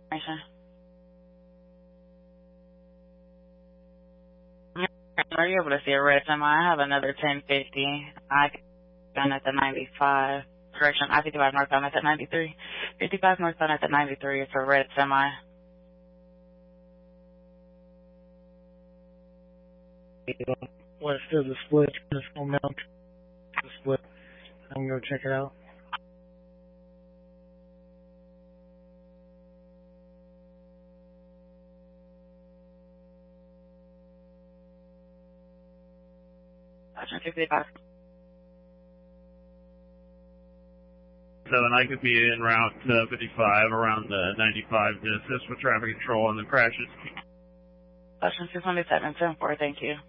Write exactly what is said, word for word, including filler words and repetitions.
Are you able to see a red semi? I have another ten fifty. I done at the ninety-five. Correction, I fifty-five northbound at the ninety-three. fifty-five northbound at the ninety-three. It's a red semi. West of the split, just go mount the split. I'm gonna go check it out. fifty-five. Seven, I could be en route to fifty-five around the ninety-five to assist with traffic control and the crashes. Option two twenty-seven, ten four, thank you.